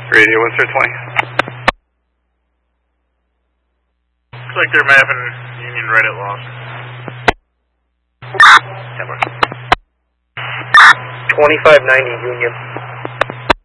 Radio Windsor 20. Looks like they're mapping Union right at Lawson. 2590 Union.